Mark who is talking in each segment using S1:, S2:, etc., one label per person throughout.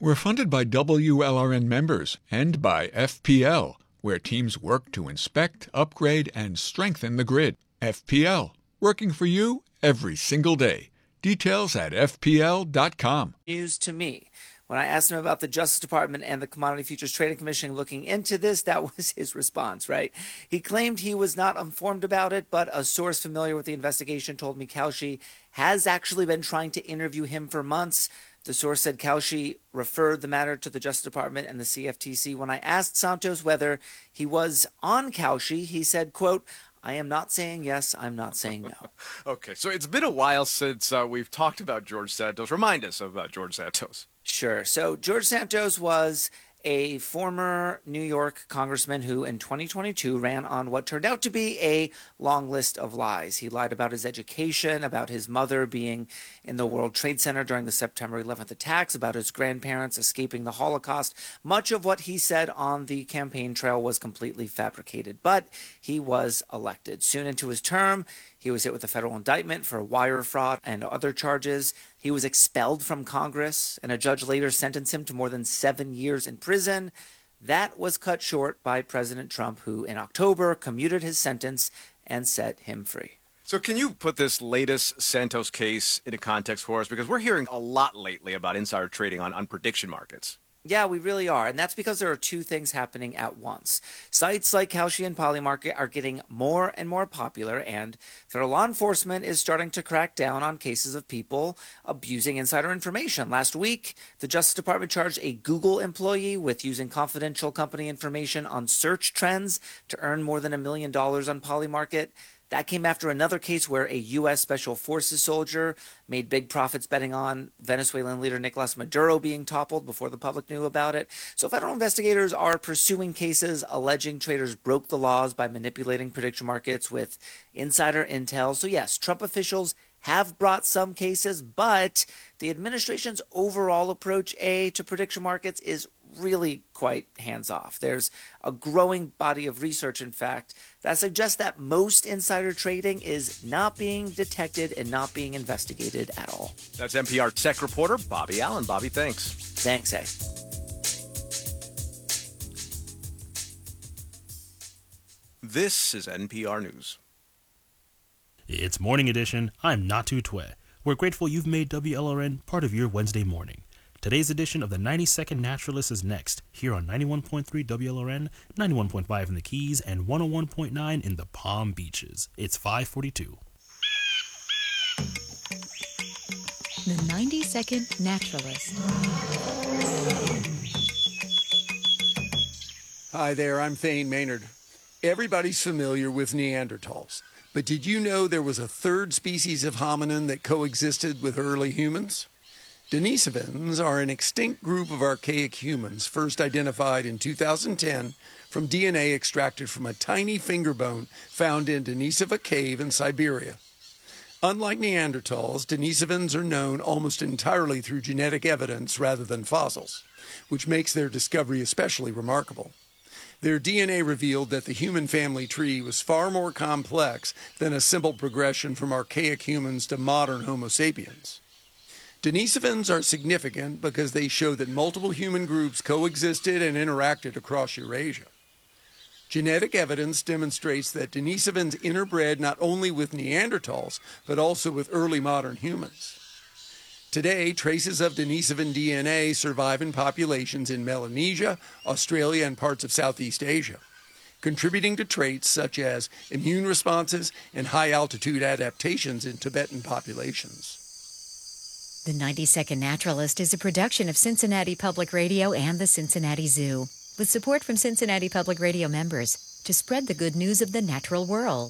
S1: We're funded by WLRN members and by FPL, where teams work to inspect, upgrade, and strengthen the grid. FPL, working for you every single day. Details at FPL.com.
S2: News to me. When I asked him about the Justice Department and the Commodity Futures Trading Commission looking into this, that was his response, right? He claimed he was not informed about it, but a source familiar with the investigation told me Kalshi has actually been trying to interview him for months. The source said Kalshi referred the matter to the Justice Department and the CFTC. When I asked Santos whether he was on Kalshi, he said, quote, "I am not saying yes, I'm not saying no."
S3: Okay, so it's been a while since we've talked about George Santos. Remind us about George Santos.
S2: Sure. So George Santos was a former New York congressman who in 2022 ran on what turned out to be a long list of lies. He lied about his education, about his mother being in the World Trade Center during the September 11th attacks, about his grandparents escaping the Holocaust. Much of what he said on the campaign trail was completely fabricated, but he was elected. Soon into his term, he was hit with a federal indictment for wire fraud and other charges. He was expelled from Congress, and a judge later sentenced him to more than 7 years in prison. That was cut short by President Trump, who in October commuted his sentence and set him free.
S3: So can you put this latest Santos case into context for us? Because we're hearing a lot lately about insider trading on prediction markets.
S2: Yeah, we really are. And that's because there are two things happening at once. Sites like Kalshi and Polymarket are getting more and more popular, and federal law enforcement is starting to crack down on cases of people abusing insider information. Last week, the Justice Department charged a Google employee with using confidential company information on search trends to earn more than $1 million on Polymarket. That came after another case where a U.S. Special Forces soldier made big profits betting on Venezuelan leader Nicolas Maduro being toppled before the public knew about it. So federal investigators are pursuing cases alleging traders broke the laws by manipulating prediction markets with insider intel. So yes, Trump officials have brought some cases, but the administration's overall approach, to prediction markets is really quite hands-off. There's a growing body of research, in fact, that suggests that most insider trading is not being detected and not being investigated at all.
S3: That's NPR tech reporter Bobby Allen. Bobby, thanks.
S2: Thanks, A.
S3: This is NPR News.
S4: It's Morning Edition. I'm Natu Twe. We're grateful you've made WLRN part of your Wednesday morning. Today's edition of the 90-Second Naturalist is next, here on 91.3 WLRN, 91.5 in the Keys, and 101.9 in the Palm Beaches. It's 5:42.
S5: The 90-Second Naturalist.
S6: Hi there, I'm Thane Maynard. Everybody's familiar with Neanderthals, but did you know there was a third species of hominin that coexisted with early humans? Denisovans are an extinct group of archaic humans first identified in 2010 from DNA extracted from a tiny finger bone found in Denisova Cave in Siberia. Unlike Neanderthals, Denisovans are known almost entirely through genetic evidence rather than fossils, which makes their discovery especially remarkable. Their DNA revealed that the human family tree was far more complex than a simple progression from archaic humans to modern Homo sapiens. Denisovans are significant because they show that multiple human groups coexisted and interacted across Eurasia. Genetic evidence demonstrates that Denisovans interbred not only with Neanderthals, but also with early modern humans. Today, traces of Denisovan DNA survive in populations in Melanesia, Australia, and parts of Southeast Asia, contributing to traits such as immune responses and high-altitude adaptations in Tibetan populations.
S5: The 90-Second Naturalist is a production of Cincinnati Public Radio and the Cincinnati Zoo, with support from Cincinnati Public Radio members to spread the good news of the natural world.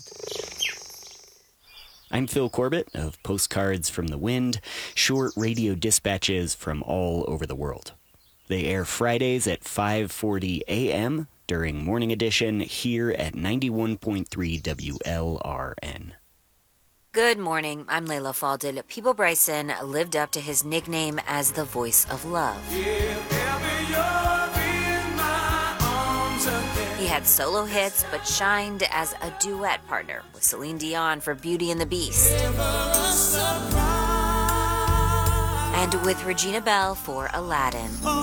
S7: I'm Phil Corbett of Postcards from the Wind, short radio dispatches from all over the world. They air Fridays at 5:40 a.m. during Morning Edition here at 91.3 WLRN.
S8: Good morning, I'm Layla Faldil. Peeble Bryson lived up to his nickname as the voice of love. He had solo hits, but shined as a duet partner with Celine Dion for Beauty and the Beast. And with Regina Belle for Aladdin.